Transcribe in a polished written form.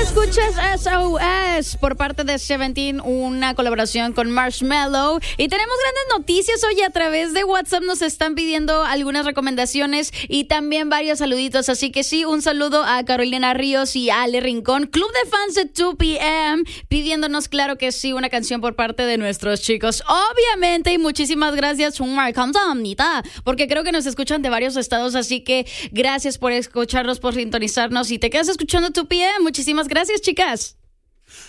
Escuchas SOS por parte de Seventeen, una colaboración con Marshmello. Y tenemos grandes noticias hoy a través de WhatsApp. Nos están pidiendo algunas recomendaciones y también varios saluditos. Así que sí, un saludo a Carolina Ríos y a Ale Rincón. Club de fans de 2 p.m. pidiéndonos, claro que sí, una canción por parte de nuestros chicos. Obviamente, y muchísimas gracias, porque creo que nos escuchan de varios estados. Así que gracias por escucharnos, por sintonizarnos. Y te quedas escuchando 2 p.m. Muchísimas gracias, chicas.